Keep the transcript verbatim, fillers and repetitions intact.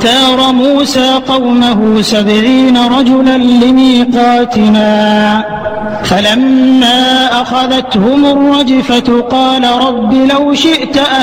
اختار موسى قومه سبعين رجلا لميقاتنا فلما أخذتهم الرجفة قال رب لو شئت